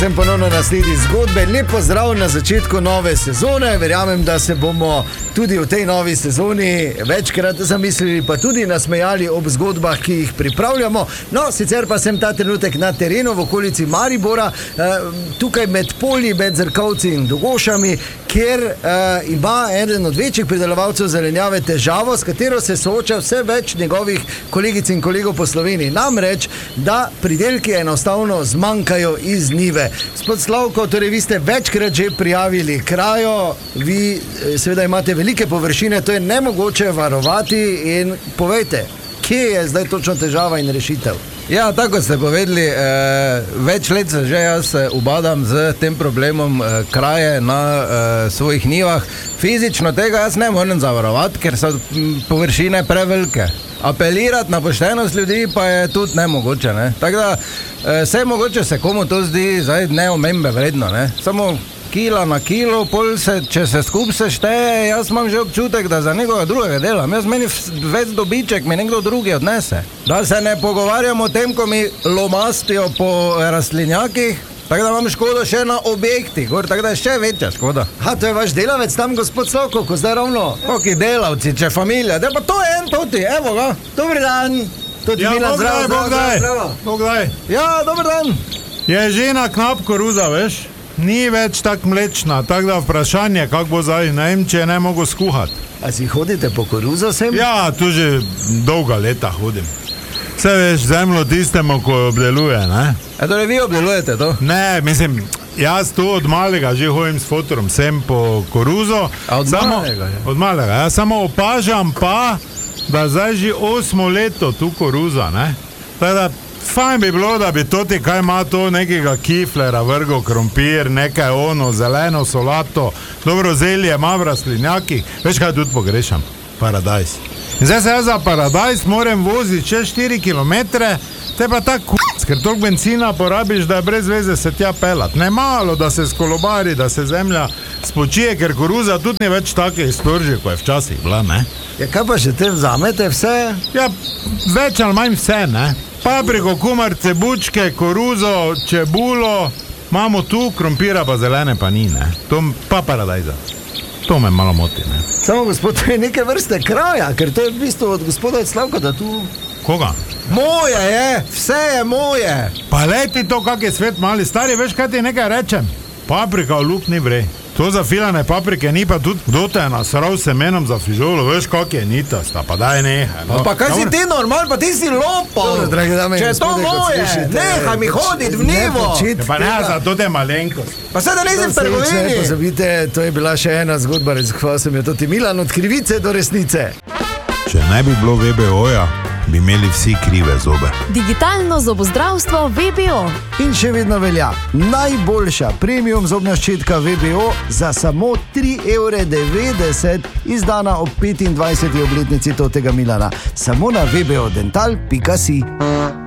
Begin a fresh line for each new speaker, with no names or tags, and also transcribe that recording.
Sem ponovno na sledi zgodbe. Lep pozdrav na začetku nove sezone. Verjamem, da se bomo tudi v tej novi sezoni večkrat zamislili, pa tudi nasmejali ob zgodbah, ki jih pripravljamo. No, sicer pa sem ta trenutek na terenu v okolici Maribora, tukaj med polji, med Zrkovci in Dogošami, kjer ima eden od večjih pridelovalcev zelenjave težavo, s katero se sooča vse več njegovih kolegic in kolegov po Sloveniji. Namreč, da pridelki enostavno zmanjkajo iz njive. Gospod Slavko, torej vi ste večkrat že prijavili krajo, vi seveda imate velike površine, to je nemogoče varovati in povejte, kje je zdaj točno težava in rešitev?
Ja, tako ste povedali, več let se že jaz ubadam z tem problemom kraje na svojih njivah. Fizično tega jaz ne morem zavarovati, ker so površine prevelike. Apelirati na poštenost ljudi pa je tudi nemogoče, ne? Tako da vse mogoče se komu to zdi zdaj neomembe vredno, ne? Samo kila na kilo, pol se, če se skup se šteje, jaz imam že občutek, da za nekoga drugega delam. Jaz meni več dobiček mi nekdo drugi odnese. Da se ne pogovarjamo o tem, ko mi lomastijo po rastlinjakih, tako da imam škodo še na objektih, tako da je še večja škoda.
To je vaš delavec tam, gospod Slavko, ko zdaj ravno?
Koki delavci, če familija, da pa to je en toti, evo ga.
Dober dan.
Ja, Bogdaj.
Ja, dober dan.
Je žena knap koruza, veš? Ni več tak mlečna, tako da vprašanje, kako bo zdaj, ne vem, če ne mogo skuhati.
A si hodite po koruzo sem?
Ja, tu že dolga leta hodim. Vse veš, zemljo tistemu, ko obdeluje, ne?
Torej vi obdelujete to?
Ne, mislim, jaz tu od malega že hodim s fotorom sem po koruzo.
A od malega?
Od malega, jaz samo opažam pa, da zdaj že 8 leto tu koruza, ne? Tako da fajn bi bilo, da bi toti, kaj ima to nekega kiflera, vrgo krompir, nekaj ono, zeleno solato, dobro zelje ima v rastlinjakih. Veš kaj tudi pogrešam? Paradajz. In zdaj se jaz za paradajz moram voziti še 4 kilometre, te pa tako ker toliko benzina porabiš, da je brez veze se tja pelat. Ne malo, da se skolobari, da se zemlja spočije, ker koruza tudi ni več take iztorži, ko je včasih bila, ne?
Ja, kaj pa še te vzamete vse?
Ja, več ali manj vse, ne? Papriko, kumarce, bučke, koruzo, čebulo, imamo tu, krompira pa zelene pa ni, ne? To pa paradajza. To me malo moti, ne?
Samo gospod, to je neke vrste kraja, ker to je v bistvu od gospoda Slavka, da tu...
Koga?
Moje je, vse je moje.
Pa leti to, kak je svet mali, stari, veš, kaj ti nekaj rečem? Paprika v luk ni vrej. To za filane paprike ni pa tudi, kdo te je nasral semenom za fižolo, veš, kak je nitasta, pa daj nehaj. No.
Pa kaj si ti normal, pa ti si lopal. Če je to moje, nehaj mi hoditi v nivo.
Pa ne, za to te malenkost.
Pa se da nisi v trgovini.
Ne pozabite, to je bila še ena zgodba, razkval sem jo toti Milan, od krivice do resnice.
Če ne bi bilo VBO-ja, bi imeli vsi krive zobe.
Digitalno zobozdravstvo VBO.
In še vedno velja najboljša premium zobna ščetka VBO za samo 3,90 €, izdana ob 25. obletnici totega Milana. Samo na vbodental.si.